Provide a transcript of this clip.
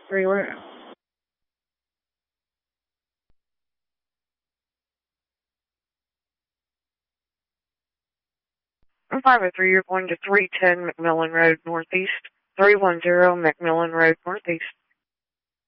Where you at? I'm 503. You're going to 310 McMillan Road Northeast. 310 McMillan Road Northeast.